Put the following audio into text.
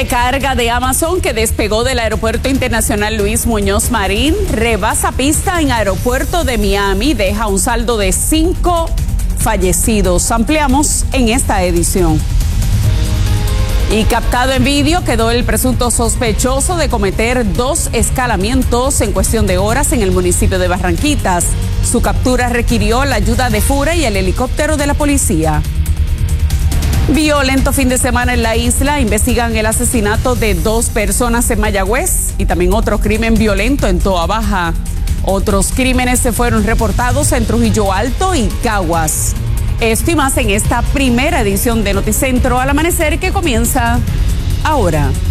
Carga de Amazon que despegó del Aeropuerto Internacional Luis Muñoz Marín rebasa pista en Aeropuerto de Miami, deja un saldo de 5 fallecidos. Ampliamos en esta edición. Y captado en vídeo quedó el presunto sospechoso de cometer 2 escalamientos en cuestión de horas en el municipio de Barranquitas. Su captura requirió la ayuda de FURA y el helicóptero de la policía. Violento fin de semana en la isla. Investigan el asesinato de 2 personas en Mayagüez y también otro crimen violento en Toa Baja. Otros crímenes se fueron reportados en Trujillo Alto y Caguas. Esto y más en esta primera edición de Noticentro al Amanecer que comienza ahora.